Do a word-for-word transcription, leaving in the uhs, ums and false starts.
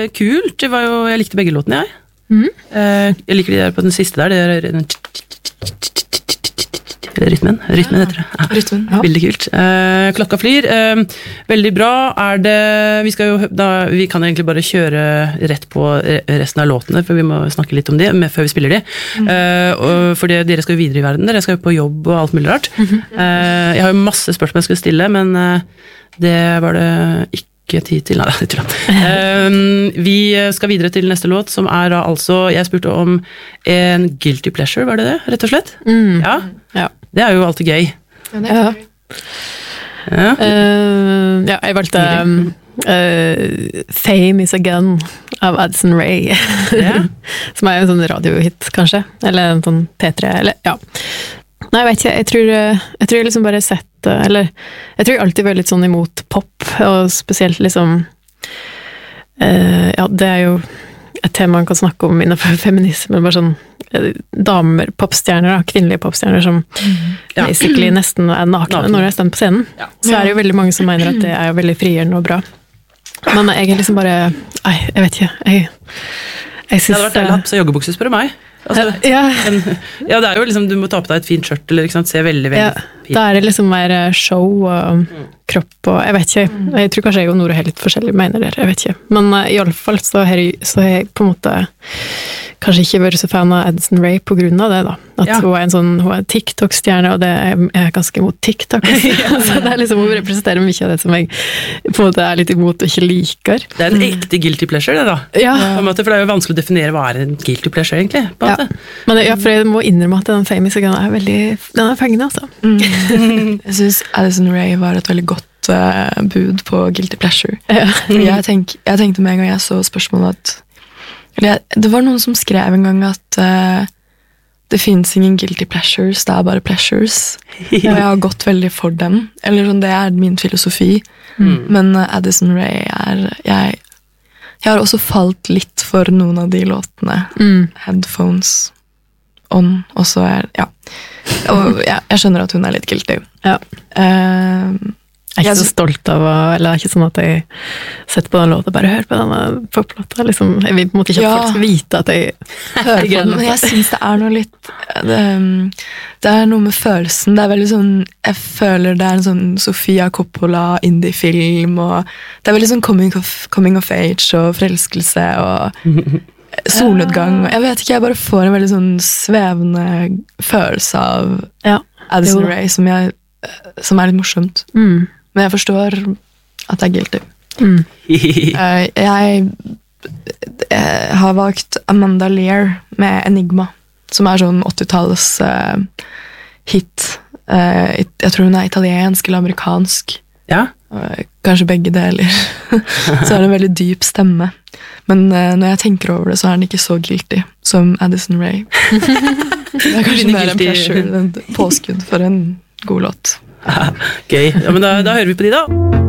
kult. Det var jo, jeg likte begge låtene, jeg. Mm. Uh, jeg liker de der på den siste der, det er den rytmen, rytmen heter det. Ja. Rytmen, ja. Veldig kult. Uh, klokka flyr. Uh, veldig bra. Er det, vi skal jo, da, vi kan egentlig bare kjøre rett på resten av låtene, for vi må snakke litt om de, med, før vi spiller de. Mm. Uh, og, for dere skal jo videre i verden, dere skal jo på jobb og alt mulig rart. Mm-hmm. Uh, jeg har jo masse spørsmål jeg skulle stille, men uh, det var det ikke tid til. Nei, det tror jeg. Uh, vi skal videre til neste låt, som er da altså, jeg spurte om en guilty pleasure, var det det, rett og slett? Mm. Ja? Ja. Det er jo alltid gøy. Ja, det er gøy. Ja. Uh, ja, jeg valgte um, uh, Fame is a Gun av Addison Rae. Yeah. Som er en sånn radiohit, kanskje. Eller en sånn P tre, eller ja. Nei, jeg vet ikke, jeg tror jeg, tror jeg liksom bare sett, eller jeg tror jeg alltid var litt sånn imot pop, og spesielt liksom uh, ja, det er jo et tema man kan snakke om innenfor feminisme, bare sånn damer, popstjerner, da, kvinnelige popstjerner som mm. ja. basically nesten er nakne når de er stemt på scenen. Ja. Så er det jo veldig mange som mener at det er jo veldig frigjørende og bra. Men jeg er liksom bare, nei, jeg vet ikke, jeg, jeg synes... Det hadde vært deilig hatt så joggebukser, spør du meg. Altså, ja. En, ja, det er jo liksom, du må ta på deg et fint skjørt, eller ikke sant, se veldig, veldig ja, fint. Da er det liksom mer show og mm. kropp og, jeg vet ikke, jeg tror kanskje jeg og Nora har litt forskjellige mener der, jeg vet ikke. Men uh, i alle fall så har jeg, så har jeg på en måte kanskje ikke vært så fan av Addison Rae på grunn av det da. At ja. hun er en sånn, hun er TikTok-stjerne, og det er, jeg er ganske imot TikTok. ja. Så det er liksom, hun representerer mye av det som jeg på en måte er litt imot og ikke liker. Det er en ekte guilty pleasure, det da. Ja. På en måte, for det er jo vanskelig å definere hva er en guilty pleasure, egentlig. På en ja. Men ja, for jeg må innrømme at den Famous Again er veldig, den er fengende, altså. Mm. Jeg synes Addison Rae var et veldig godt uh, bud på guilty pleasure. Ja. jeg, tenk, jeg tenkte med en gang jeg så spørsmålet at eller, det var noen som skrev en gang at uh, det finnes ingen guilty pleasures, det er bare pleasures. Og jeg har gått veldig for dem. Eller sånn, det er min filosofi. Mm. Men uh, Addison Rae er jeg, jeg har også falt litt for noen av de låtene. Mm. Headphones on, og så er ja. Og ja, jeg skjønner at hun er litt guilty. Ja. Uh, Jeg er ikke så stolt av, eller det er ikke sånn at jeg setter på den låten, bare hør på denne poplåta, liksom. Jeg vil på en måte ikke at ja. folk skal vite at jeg hører på den, men jeg synes det er noe litt, det, det er noe med følelsen, det er veldig sånn, jeg føler det er en sånn Sofia Coppola indie-film, og det er veldig sånn coming of, coming of age, og forelskelse, og solnedgang, og jeg vet ikke, jeg bare får en veldig sånn svevende følelse av ja. Addison Rae, som jeg som er litt morsomt. Mm. Men jeg forstår at det er guilty. Mm. uh, jeg, jeg har valgt Amanda Lear med Enigma, som er sånn åttitalls uh, hit. Uh, jeg tror hun er italiensk eller amerikansk. Ja. Uh, kanskje begge deler. Så er det en veldig dyp stemme. Men uh, når jeg tenker over det, så er den ikke så guilty som Addison Rae. Det er kanskje mer en pleasure, en påskudd for en god låt. Gøy. Ja, men da, da hører vi på de da.